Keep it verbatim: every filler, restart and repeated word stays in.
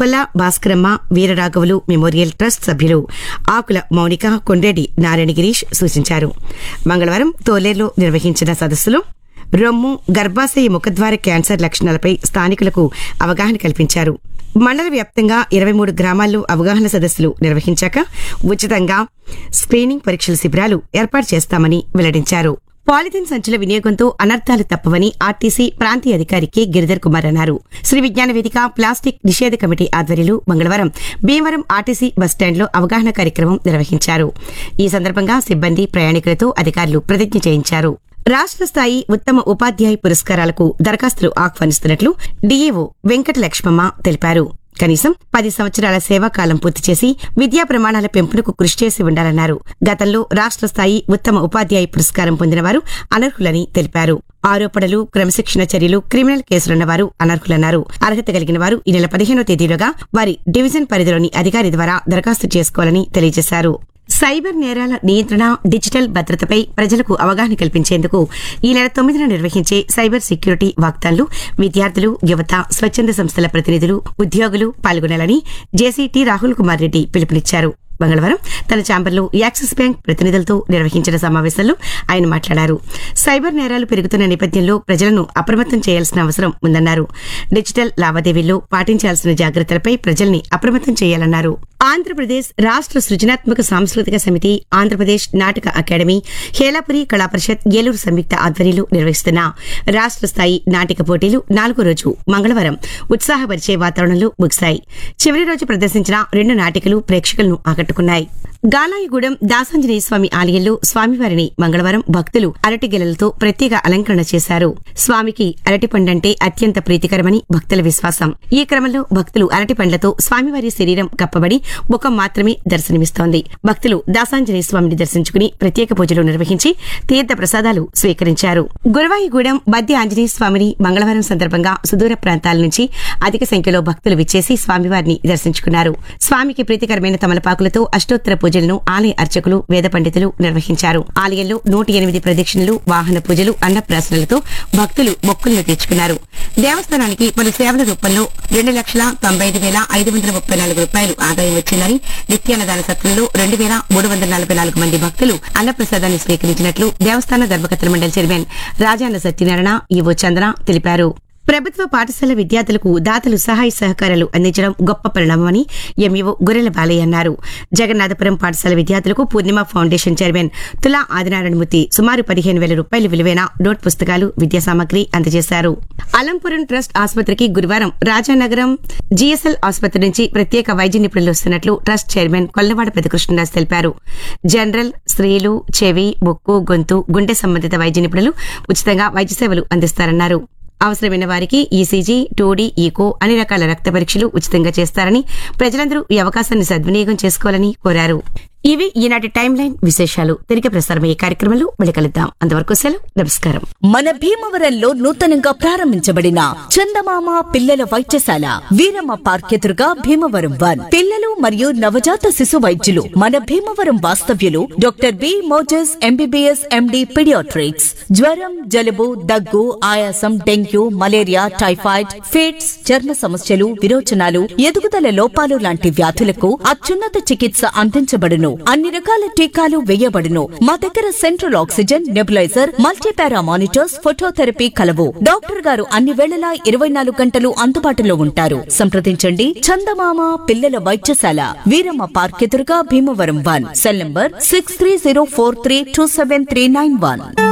కొల్ల Bhaskaramma వీరరాఘవులు memorial trust సభ్యులు ఆకుల మౌనిక కొండ్రెడ్డి నారాయణ గిరీష్ సూచించారు. మంగళవారం తోలేరులో నిర్వహించిన సదస్సులో రొమ్ము గర్భాశయ ముఖద్వార క్యాన్సర్ లక్షణాలపై స్థానికులకు అవగాహన కల్పించారు. మండల వ్యాప్తంగా ఇరవై మూడు గ్రామాల్లో అవగాహన సదస్సులు నిర్వహించాక ఉచితంగా స్క్రీనింగ్ పరీక్షల శిబిరాలు ఏర్పాటు చేస్తామని వెల్లడించారు. పాలిథిన్ సంచుల వినియోగంతో అనర్థాలు తప్పవని ఆర్టీసీ ప్రాంతీయ అధికారి కె గిరిధర్ కుమార్ అన్నారు. శ్రీ విజ్ఞాన వేదిక ప్లాస్టిక్ నిషేధ కమిటీ ఆధ్వర్యంలో మంగళవారం భీమవరం ఆర్టీసీ బస్టాండ్లో అవగాహన కార్యక్రమం నిర్వహించారు. ఈ సందర్భంగా సిబ్బంది ప్రయాణికులతో అధికారులు ప్రతిజ్ఞ చేయించారు. రాష్ట్ర స్థాయి ఉత్తమ ఉపాధ్యాయ పురస్కారాలకు దరఖాస్తులు ఆహ్వానిస్తున్నట్లు డీఈఓ వెంకట లక్ష్మమ్మ తెలిపారు. కనీసం పది సంవత్సరాల సేవాకాలం పూర్తి చేసి విద్యా ప్రమాణాల పెంపునకు కృషి చేసి ఉండాలన్నారు. గతంలో రాష్ట్ర స్థాయి ఉత్తమ ఉపాధ్యాయ పురస్కారం పొందిన వారు అనర్హులని తెలిపారు. ఆరోపణలు, క్రమశిక్షణ చర్యలు, క్రిమినల్ కేసులున్న వారు అనర్హులన్నారు. అర్హత కలిగిన వారు ఈ నెల పదిహేనో తేదీలోగా వారి డివిజన్ పరిధిలోని అధికారి ద్వారా దరఖాస్తు చేసుకోవాలని తెలియజేశారు. సైబర్ నేరాల నియంత్రణ, డిజిటల్ భద్రతపై ప్రజలకు అవగాహన కల్పించేందుకు ఈ నెల తొమ్మిదిన నిర్వహించే సైబర్ సెక్యూరిటీ వాగ్దానాలు విద్యార్థులు, యువత, స్వచ్ఛంద సంస్థల ప్రతినిధులు, ఉద్యోగులు పాల్గొనాలని జేసీ టి రాహుల్ కుమార్ రెడ్డి పిలుపునిచ్చారు. మంగళవారం తన ఛాంబర్లో యాక్సిస్ బ్యాంక్ ప్రతినిధులతో నిర్వహించిన సమావేశంలో ఆయన మాట్లాడారు. సైబర్ నేరాలు పెరుగుతున్న నేపథ్యంలో ప్రజలను అప్రమత్తం చేయాల్సిన అవసరం ఉందన్నారు. డిజిటల్ లావాదేవీల్లో పాటించాల్సిన జాగ్రత్తలపై ప్రజల్ని అప్రమత్తం చేయాలన్నారు. ఆంధ్రప్రదేశ్ రాష్ట్ర సృజనాత్మక సాంస్కృతిక సమితి, ఆంధ్రప్రదేశ్ నాటక అకాడమీ, హేలాపురి కళా పరిషత్ ఏలూరు సంయుక్త ఆధ్వర్యంలో నిర్వహిస్తున్న రాష్ట్ర స్థాయి నాటిక పోటీలు నాలుగో రోజు మంగళవారం ఉత్సాహపరిచే వాతావరణంలో ముగిశాయి. చివరి రోజు ప్రదర్శించిన రెండు నాటికలు ప్రేక్షకులను ఆకట్టుకున్నాయి. గాలాయిగూడెం దాసాంజనేయ స్వామి ఆలయంలో స్వామివారిని మంగళవారం భక్తులు అరటి గెలలతో ప్రత్యేక అలంకరణ చేశారు. స్వామికి అరటి పండంటే అత్యంత ప్రీతికరమని భక్తుల విశ్వాసం. ఈ క్రమంలో భక్తులు అరటి పండ్లతో స్వామివారి శరీరం కప్పబడి ముఖం మాత్రమే దర్శనమిస్తోంది. భక్తులు దాసాంజనేయ స్వామిని దర్శించుకుని ప్రత్యేక పూజలు నిర్వహించి తీర్థ ప్రసాదాలు స్వీకరించారు. గురవాయిగూడెం మధ్య ఆంజనేయ స్వామిని మంగళవారం సందర్భంగా సుదూర ప్రాంతాల నుంచి అధిక సంఖ్యలో భక్తులు విచ్చేసి స్వామివారిని దర్శించుకున్నారు. స్వామికి ప్రీతికరమైన తమలపాకులతో అష్టోత్తర పూజలను ఆలయ అర్చకులు, వేద పండితులు నిర్వహించారు. ఆలయంలో నూట ఎనిమిది ప్రదక్షిణలు, వాహన పూజలు, అన్నప్రాసనలతో భక్తులు మొక్కులను తీర్చుకున్నారు. దేవస్థానానికి పలు సేవల రూపంలో రెండు లక్షల తొంభై ఐదు వేల ఐదు వందల ముప్పై నాలుగు రూపాయలు ఆదాయం వచ్చిందని, నిత్యాన్నదాన సత్రంలో రెండు వేల మూడు వందల నలభై నాలుగు మంది భక్తులు అన్నప్రసాదాన్ని స్వీకరించినట్లు దేవస్థాన ధర్మకర్తల మండలి చైర్మన్ రాజాన్న సత్యనారాయణ, ఈవో చంద్ర తెలిపారు. ప్రభుత్వ పాఠశాల విద్యార్థులకు దాతలు సహాయ సహకారాలు అందించడం గొప్ప పరిణామమని ఎంఈఓ గొర్రెల బాలయ్య అన్నారు. జగన్నాథపురం పాఠశాల విద్యార్థులకు పూర్ణిమ ఫౌండేషన్ చైర్మన్ తులా ఆదినారాయణమూర్తి సుమారు పదిహేను వేల రూపాయల విలువైన నోట్ పుస్తకాలు, విద్యా సామగ్రి అందజేశారు. అలంపురం ట్రస్ట్ ఆసుపత్రికి గురువారం రాజానగరం జీఎస్ఎల్ ఆసుపత్రి నుంచి ప్రత్యేక వైద్య నిపుణులు వస్తున్నట్లు ట్రస్ట్ చైర్మన్ కొల్లవాడ పెదకృష్ణదాస్ తెలిపారు. జనరల్, స్త్రీలు, చెవి, ముక్కు, గొంతు, గుండె సంబంధిత వైద్య నిపుణులు ఉచితంగా వైద్య సేవలు అందిస్తారన్నారు. అవసరమైన వారికి ఈసీజీ, టూడీ, ఈకో అన్ని రకాల రక్త పరీక్షలు ఉచితంగా చేస్తారని, ప్రజలందరూ ఈ అవకాశాన్ని సద్వినియోగం చేసుకోవాలని కోరారు. ఇవి ఈనాటి టైమ్ లైన్ విశేషాలు. తిరిగి ప్రసారమయ్యే కార్యక్రమంలో మళ్ళీ కలుద్దాం. అంతవరకు సెలవు, నమస్కారం. మన భీమవరంలో నూతనంగా ప్రారంభించబడిన చందమామ పిల్లల వైద్యశాల వీరమ్మ పార్క్ ఎదురుగా భీమవరం వన్ పిల్లలు మరియు నవజాత శిశు వైద్యులు మన భీమవరం వాస్తవ్యులు doctor B Moses MBBS MD paediatrics. జ్వరం, జలుబు, దగ్గు, ఆయాసం, డెంగ్యూ, మలేరియా, టైఫాయిడ్, ఫిట్స్, చర్మ సమస్యలు, విరోచనాలు, ఎదుగుదల లోపాలు లాంటి వ్యాధులకు అత్యున్నత చికిత్స అందించబడును. అన్ని రకాల టీకాలు వేయబడును. మా దగ్గర central oxygen, nebuliser, multipara monitors, phototherapy కలవు. డాక్టర్ గారు అన్ని వేళలా ఇరవై నాలుగు గంటలు అందుబాటులో ఉంటారు. సంప్రదించండి. చందమామ పిల్లల వైద్యశాల, వీరమ్మ పార్క్ ఎదురుగా Bhimavaram one. Cell number six three zero four three two seven three nine one.